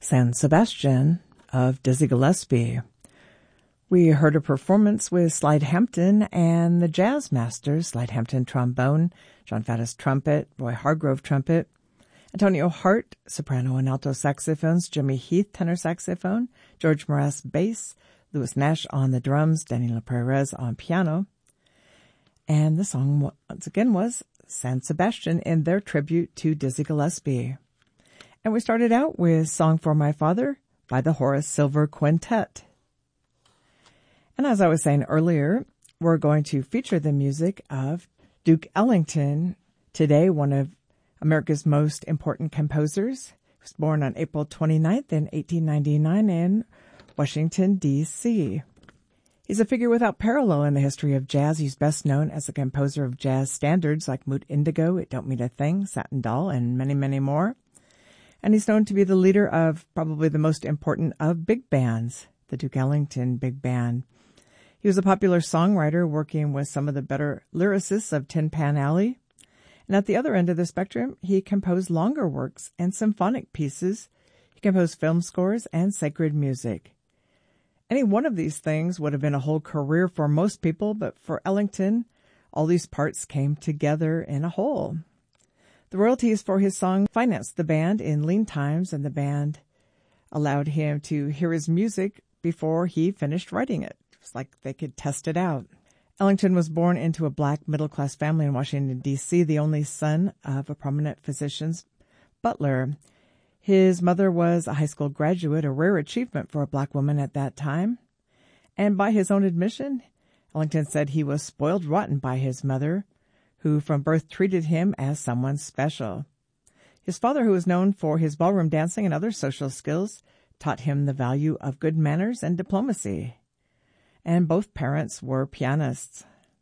San Sebastian of Dizzy Gillespie. We heard a performance with Slide Hampton and the Jazz Masters, Slide Hampton trombone, John Faddis trumpet, Roy Hargrove trumpet, Antonio Hart, soprano and alto saxophones, Jimmy Heath, tenor saxophone, George Morass, bass, Louis Nash on the drums, Daniela Perez on piano. And the song, once again, was San Sebastian in their tribute to Dizzy Gillespie. And we started out with Song for My Father by the Horace Silver Quintet. And as I was saying earlier, we're going to feature the music of Duke Ellington, today one of America's most important composers. He was born on April 29th in 1899 in Washington, D.C. He's a figure without parallel in the history of jazz. He's best known as the composer of jazz standards like Mood Indigo, It Don't Mean a Thing, Satin Doll, and many, many more. And he's known to be the leader of probably the most important of big bands, the Duke Ellington Big Band. He was a popular songwriter working with some of the better lyricists of Tin Pan Alley. And at the other end of the spectrum, he composed longer works and symphonic pieces. He composed film scores and sacred music. Any one of these things would have been a whole career for most people, but for Ellington, all these parts came together in a whole. The royalties for his song financed the band in lean times, and the band allowed him to hear his music before he finished writing it. It was like they could test it out. Ellington was born into a black middle-class family in Washington, D.C., the only son of a prominent physician's butler. His mother was a high school graduate, a rare achievement for a black woman at that time. And by his own admission, Ellington said he was spoiled rotten by his mother, who from birth treated him as someone special. His father, who was known for his ballroom dancing and other social skills, taught him the value of good manners and diplomacy. And both parents were pianists.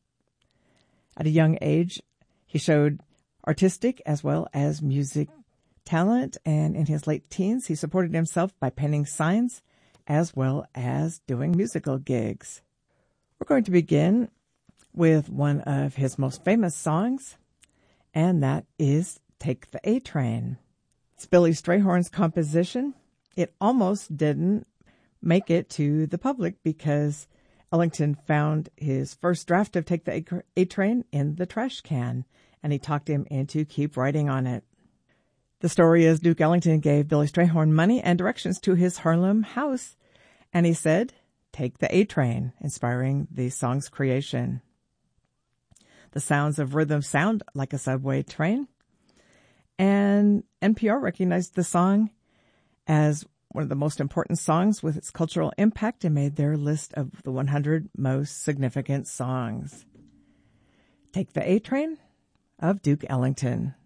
At a young age, he showed artistic as well as music talent, and in his late teens, he supported himself by painting signs as well as doing musical gigs. We're going to begin with one of his most famous songs, and that is Take the A-Train. It's Billy Strayhorn's composition. It almost didn't make it to the public because Ellington found his first draft of Take the A-Train in the trash can, and he talked him into keep writing on it. The story is Duke Ellington gave Billy Strayhorn money and directions to his Harlem house, and he said, "Take the A-Train," inspiring the song's creation. The sounds of rhythm sound like a subway train, and NPR recognized the song as one of the most important songs with its cultural impact and made their list of the 100 most significant songs. Take the A-Train of Duke Ellington.